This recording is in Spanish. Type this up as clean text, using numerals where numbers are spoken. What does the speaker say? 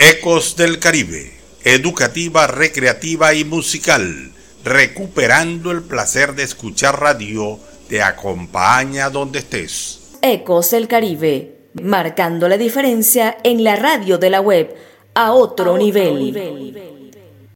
Ecos del Caribe, educativa, recreativa y musical, recuperando el placer de escuchar radio, te acompaña donde estés. Ecos del Caribe, marcando la diferencia en la radio de la web a otro nivel.